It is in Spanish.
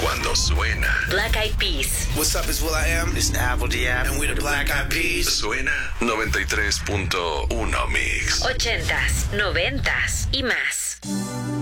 cuando suena. Black Eyed Peas. What's up, it's will.i.am. It's Apple D.App. And we're the Black Eyed Peas. Suena 93.1 Mix. 80s, 90s y más.